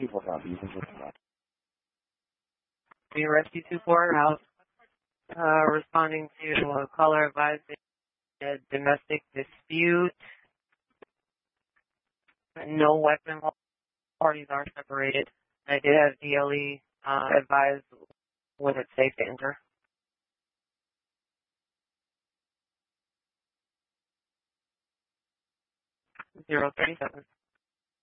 The Rescue 24 out responding to a caller advising a domestic dispute. No weapon parties are separated. I did have DLE advise when it's safe to enter. 037.